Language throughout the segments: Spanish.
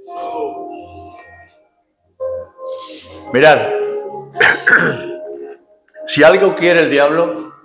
Mirad, si algo quiere el diablo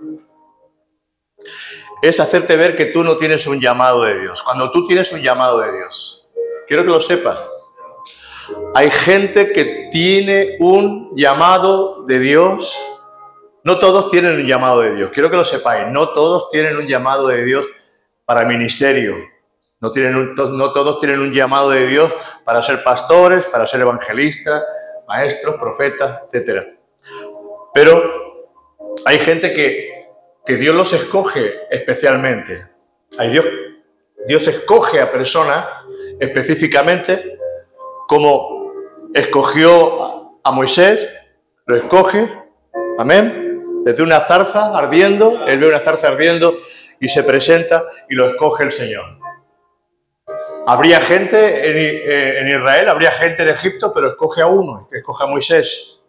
es hacerte ver que tú no tienes un llamado de Dios. Cuando tú tienes un llamado de Dios, quiero que lo sepas. Hay gente que tiene un llamado de Dios. No todos tienen un llamado de Dios. Quiero que lo sepáis. No todos tienen un llamado de Dios para ministerio. No todos tienen un llamado de Dios para ser pastores, para ser evangelistas, maestros, profetas, etc. Pero hay gente que Dios los escoge especialmente. Dios escoge a personas específicamente, como escogió a Moisés, lo escoge, amén, desde una zarza ardiendo, él ve una zarza ardiendo y se presenta y lo escoge el Señor. Habría gente en Israel, habría gente en Egipto, pero escoge a uno, escoge a Moisés.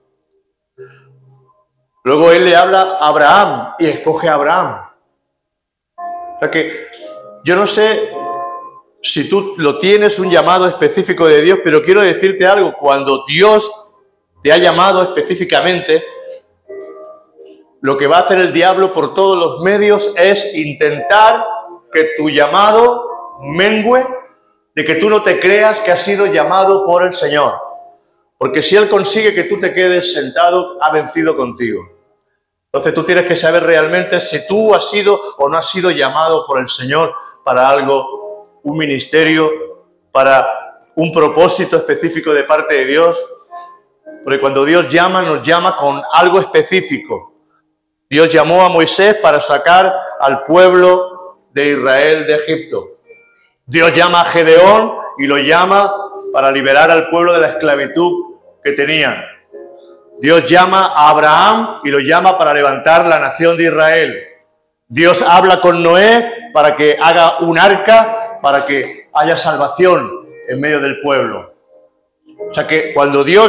Luego él le habla a Abraham y escoge a Abraham. O sea que yo no sé si tú lo tienes un llamado específico de Dios, pero quiero decirte algo. Cuando Dios te ha llamado específicamente, lo que va a hacer el diablo por todos los medios es intentar que tu llamado mengue, de que tú no te creas que has sido llamado por el Señor. Porque si Él consigue que tú te quedes sentado, ha vencido contigo. Entonces tú tienes que saber realmente si tú has sido o no has sido llamado por el Señor para algo, un ministerio, para un propósito específico de parte de Dios. Porque cuando Dios llama, nos llama con algo específico. Dios llamó a Moisés para sacar al pueblo de Israel de Egipto. Dios llama a Gedeón y lo llama para liberar al pueblo de la esclavitud que tenían. Dios llama a Abraham y lo llama para levantar la nación de Israel. Dios habla con Noé para que haga un arca, para que haya salvación en medio del pueblo. O sea que cuando Dios